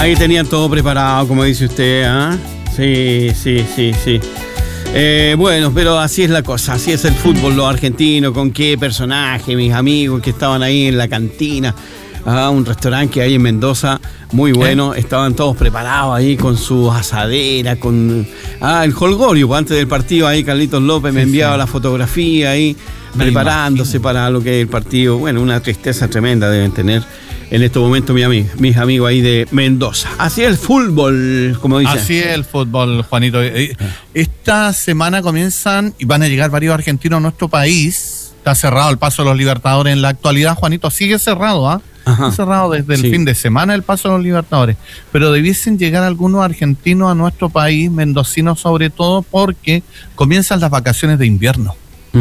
Ahí tenían todo preparado, como dice usted, ¿ah? Sí. Bueno, pero así es la cosa, así es el fútbol, los argentinos, con qué personaje, mis amigos que estaban ahí en la cantina, un restaurante que hay en Mendoza, muy bueno, estaban todos preparados ahí con su asadera, con el jolgorio, antes del partido ahí Carlitos López me enviaba la fotografía ahí, preparándose para lo que es el partido. Bueno, una tristeza tremenda deben tener en estos momentos mis amigos ahí de Mendoza. Así es el fútbol, como dicen. Así es el fútbol, Juanito. Esta semana comienzan y van a llegar varios argentinos a nuestro país. Está cerrado el paso de los Libertadores en la actualidad, Juanito. Sigue cerrado, ¿ah? Está cerrado desde el fin de semana el paso de los Libertadores. Pero debiesen llegar algunos argentinos a nuestro país, mendocinos sobre todo, porque comienzan las vacaciones de invierno.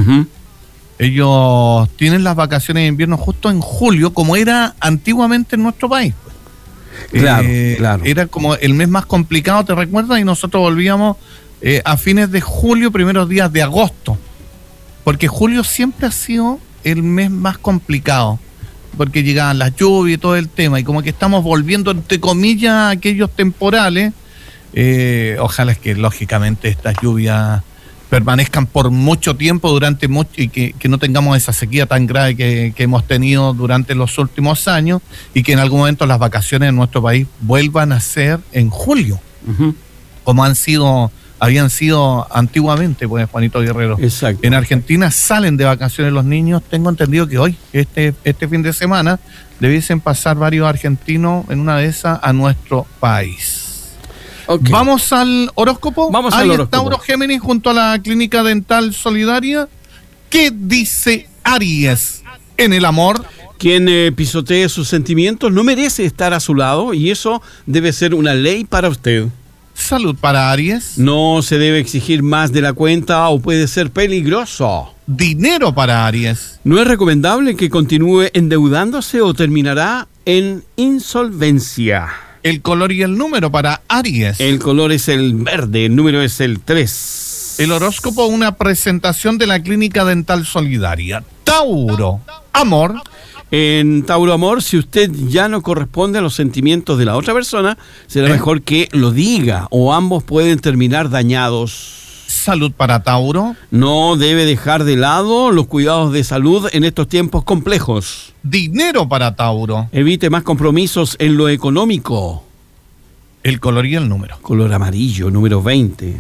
Ellos tienen las vacaciones de invierno justo en julio, como era antiguamente en nuestro país. Claro. Era como el mes más complicado, ¿te recuerdas? Y nosotros volvíamos a fines de julio, primeros días de agosto. Porque julio siempre ha sido el mes más complicado, porque llegaban las lluvias y todo el tema, y como que estamos volviendo, entre comillas, a aquellos temporales. Ojalá es que, lógicamente, estas lluvias permanezcan por mucho tiempo, durante mucho, y que no tengamos esa sequía tan grave que hemos tenido durante los últimos años, y que en algún momento las vacaciones en nuestro país vuelvan a ser en julio, como habían sido antiguamente, pues, Juanito Guerrero. Exacto. En Argentina salen de vacaciones los niños. Tengo entendido que hoy, este fin de semana, debiesen pasar varios argentinos en una de esas a nuestro país. Okay. ¿Vamos al horóscopo? Vamos al horóscopo. Tauro Géminis junto a la Clínica Dental Solidaria. ¿Qué dice Aries en el amor? Quien pisotee sus sentimientos no merece estar a su lado, y eso debe ser una ley para usted. Salud para Aries. No se debe exigir más de la cuenta o puede ser peligroso. Dinero para Aries. No es recomendable que continúe endeudándose o terminará en insolvencia. El color y el número para Aries. El color es el verde, el número es el 3. El horóscopo, una presentación de la Clínica Dental Solidaria. Tauro, amor. En Tauro Amor, si usted ya no corresponde a los sentimientos de la otra persona, será mejor que lo diga, o ambos pueden terminar dañados. Salud para Tauro. No debe dejar de lado los cuidados de salud en estos tiempos complejos. Dinero para Tauro. Evite más compromisos en lo económico. El color y el número. Color amarillo, número 20.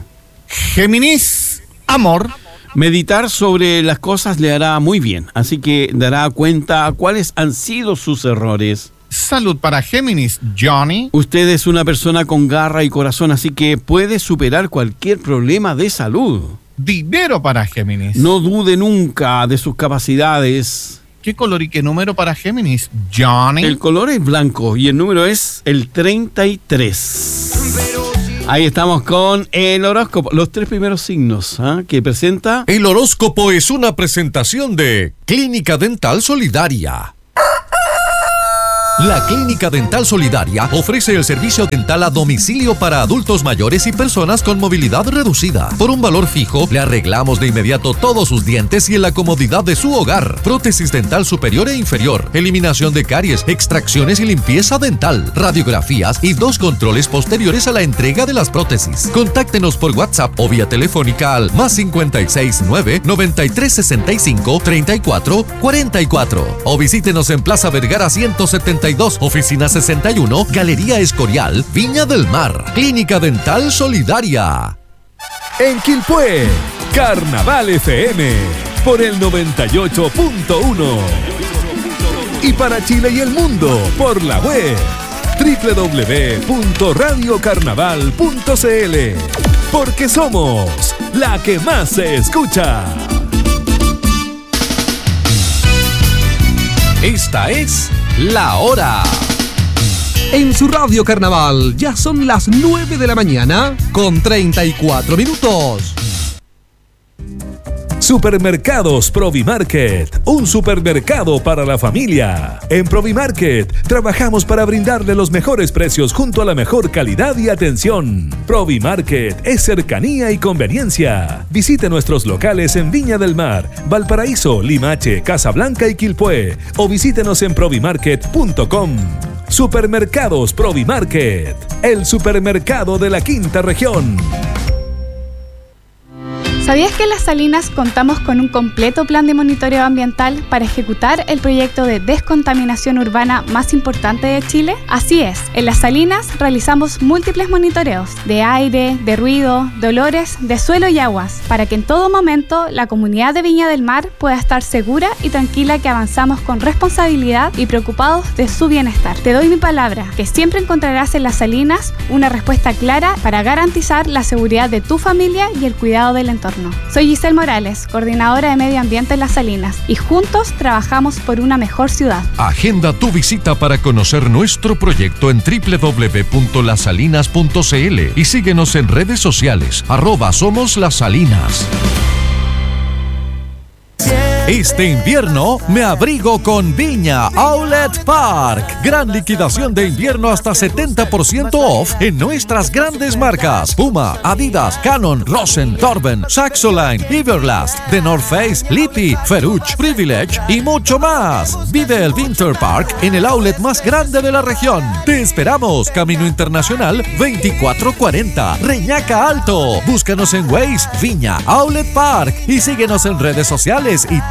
Géminis, amor. Meditar sobre las cosas le hará muy bien, así que dará cuenta cuáles han sido sus errores. Salud para Géminis, Johnny. Usted es una persona con garra y corazón, así que puede superar cualquier problema de salud. Dinero para Géminis. No dude nunca de sus capacidades. ¿Qué color y qué número para Géminis, Johnny? El color es blanco y el número es el 33. Ahí estamos con el horóscopo, los 3 primeros signos que presenta. El horóscopo es una presentación de Clínica Dental Solidaria. La Clínica Dental Solidaria ofrece el servicio dental a domicilio para adultos mayores y personas con movilidad reducida. Por un valor fijo, le arreglamos de inmediato todos sus dientes y en la comodidad de su hogar. Prótesis dental superior e inferior, eliminación de caries, extracciones y limpieza dental, radiografías y 2 controles posteriores a la entrega de las prótesis. Contáctenos por WhatsApp o vía telefónica al +56 9 93 65 34 44 o visítenos en Plaza Vergara 172, Oficina 61, Galería Escorial, Viña del Mar. Clínica Dental Solidaria. En Quilpué, Carnaval FM por el 98.1. Y para Chile y el mundo por la web www.radiocarnaval.cl. Porque somos la que más se escucha. Esta es La Hora. En su Radio Carnaval ya son las 9 de la mañana con 34 minutos. Supermercados Provimarket, un supermercado para la familia. En Provimarket trabajamos para brindarle los mejores precios junto a la mejor calidad y atención. Provimarket es cercanía y conveniencia. Visite nuestros locales en Viña del Mar, Valparaíso, Limache, Casablanca y Quilpué o visítenos en provimarket.com. Supermercados Provimarket, el supermercado de la quinta región. ¿Sabías que en Las Salinas contamos con un completo plan de monitoreo ambiental para ejecutar el proyecto de descontaminación urbana más importante de Chile? Así es, en Las Salinas realizamos múltiples monitoreos de aire, de ruido, de olores, de suelo y aguas, para que en todo momento la comunidad de Viña del Mar pueda estar segura y tranquila que avanzamos con responsabilidad y preocupados de su bienestar. Te doy mi palabra, que siempre encontrarás en Las Salinas una respuesta clara para garantizar la seguridad de tu familia y el cuidado del entorno. Soy Giselle Morales, coordinadora de Medio Ambiente en Las Salinas, y juntos trabajamos por una mejor ciudad. Agenda tu visita para conocer nuestro proyecto en www.lasalinas.cl y síguenos en redes sociales, @SomosLasSalinas. Este invierno me abrigo con Viña Outlet Park. Gran liquidación de invierno hasta 70% off en nuestras grandes marcas: Puma, Adidas, Canon, Rosen, Torben, Saxoline, Everlast, The North Face, Lippy, Ferruch, Privilege y mucho más. Vive el Winter Park en el outlet más grande de la región. Te esperamos, Camino Internacional 2440, Reñaca Alto. Búscanos en Waze, Viña Outlet Park, y síguenos en redes sociales y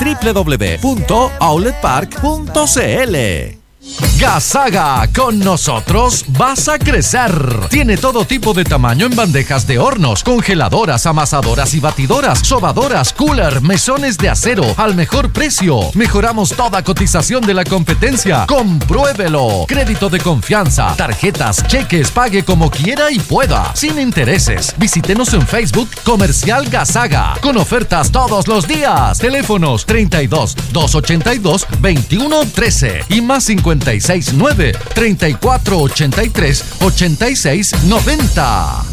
www.outletpark.cl. Gasaga, con nosotros vas a crecer. Tiene todo tipo de tamaño en bandejas de hornos, congeladoras, amasadoras y batidoras, sobadoras, cooler, mesones de acero al mejor precio. Mejoramos toda cotización de la competencia. Compruébelo. Crédito de confianza, tarjetas, cheques, pague como quiera y pueda, sin intereses. Visítenos en Facebook Comercial Gasaga, con ofertas todos los días. Teléfonos 32 282 2113 y más 569 3483 8690.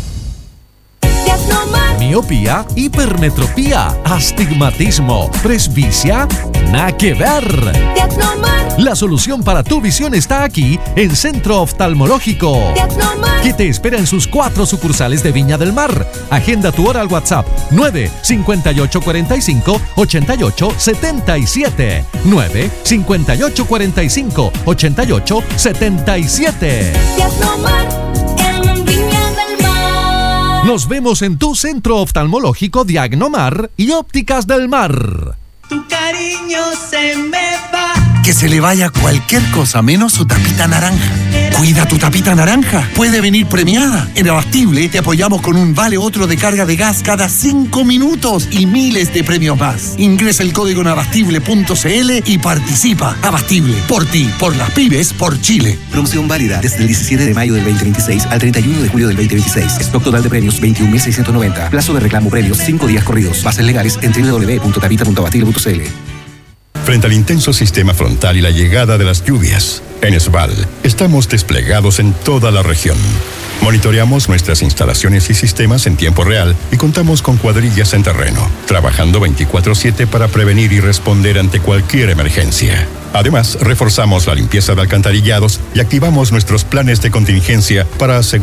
Miopía, hipermetropía, astigmatismo, presbicia, nada que ver. La solución para tu visión está aquí en Centro Oftalmológico, que te espera en sus 4 sucursales de Viña del Mar. Agenda tu hora al WhatsApp 95845 8877 95845 8877. Nos vemos en tu centro oftalmológico Diagnomar y Ópticas del Mar. Tu cariño se me va. Que se le vaya cualquier cosa menos su tapita naranja. Cuida tu tapita naranja. Puede venir premiada. En Abastible te apoyamos con un vale otro de carga de gas cada 5 minutos y miles de premios más. Ingresa el código en abastible.cl y participa. Abastible, por ti, por las pymes, por Chile. Promoción válida desde el 17 de mayo del 2026 al 31 de julio del 2026. Stock total de premios 21.690. Plazo de reclamo premios 5 días corridos. Bases legales en www.tapita.abastible.cl. Frente al intenso sistema frontal y la llegada de las lluvias, en SVAL estamos desplegados en toda la región. Monitoreamos nuestras instalaciones y sistemas en tiempo real y contamos con cuadrillas en terreno, trabajando 24/7 para prevenir y responder ante cualquier emergencia. Además, reforzamos la limpieza de alcantarillados y activamos nuestros planes de contingencia para asegurar